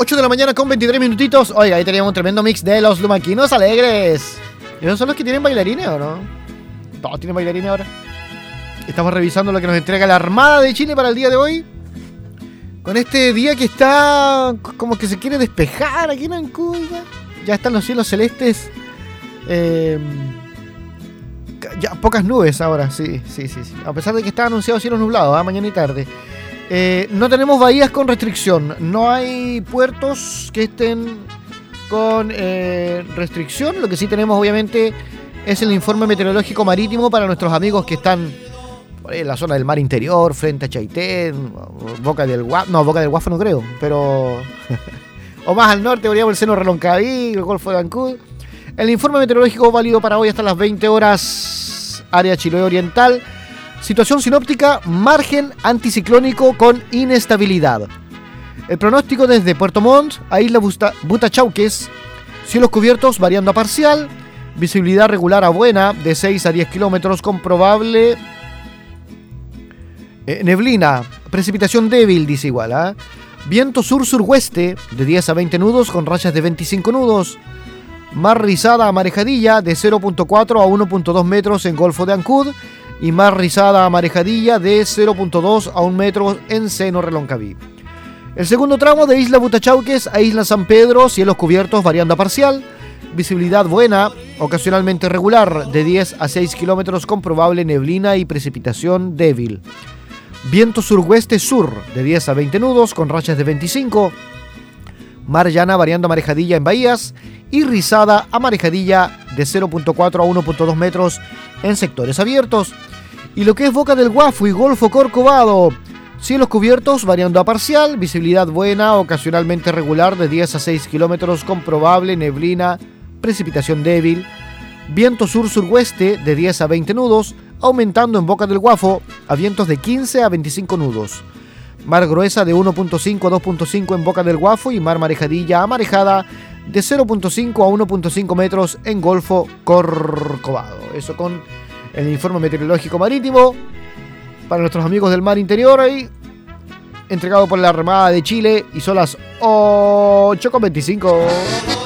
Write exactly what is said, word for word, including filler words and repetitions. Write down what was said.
ocho de la mañana con veintitrés minutitos. Oiga, ahí teníamos un tremendo mix de los lumaquinos alegres. ¿Esos son los que tienen bailarines o no? Todos tienen bailarines ahora. Estamos revisando lo que nos entrega la Armada de Chile para el día de hoy. Con este día que está como que se quiere despejar aquí en Ancud. Ya están los cielos celestes. Eh, ya pocas nubes ahora, sí, sí, sí, sí. A pesar de que está anunciado cielos nublados, ¿eh? Mañana y tarde. Eh, no tenemos bahías con restricción. No hay puertos que estén con eh, restricción. Lo que sí tenemos, obviamente, es el informe meteorológico marítimo para nuestros amigos que están en la zona del mar interior, frente a Chaitén, Boca del Guafo. No, Boca del Guafo no creo, pero... o más al norte, podríamos el seno Reloncaví, el Golfo de Ancud. El informe meteorológico válido para hoy hasta las veinte horas, área Chiloé Oriental. Situación sinóptica, margen anticiclónico con inestabilidad. El pronóstico desde Puerto Montt a Isla Busta, Butachauques, cielos cubiertos variando a parcial, visibilidad regular a buena de seis a diez kilómetros con probable eh, neblina, precipitación débil, dice igual, ¿eh? Viento sur-suroeste de diez a veinte nudos con rachas de veinticinco nudos. Mar rizada a marejadilla de cero punto cuatro a uno punto dos metros en Golfo de Ancud. Y mar rizada a marejadilla de cero punto dos a un metro en seno Reloncaví. El segundo tramo de Isla Butachauques a Isla San Pedro, cielos cubiertos variando a parcial. Visibilidad buena, ocasionalmente regular, de diez a seis kilómetros con probable neblina y precipitación débil. Viento suroeste sur de diez a veinte nudos con rachas de veinticinco. Mar llana variando a marejadilla en bahías y rizada a marejadilla de cero punto cuatro a uno punto dos metros en sectores abiertos. Y lo que es Boca del Guafo y Golfo Corcovado, cielos cubiertos variando a parcial, visibilidad buena, ocasionalmente regular de diez a seis kilómetros con probable neblina, precipitación débil. Viento sur-suroeste de diez a veinte nudos, aumentando en Boca del Guafo a vientos de quince a veinticinco nudos. Mar gruesa de uno punto cinco a dos punto cinco en Boca del Guafo y mar marejadilla a marejada de cero punto cinco a uno punto cinco metros en Golfo Corcovado. Eso con el informe meteorológico marítimo para nuestros amigos del mar interior ahí, entregado por la Armada de Chile, y son las ocho con veinticinco.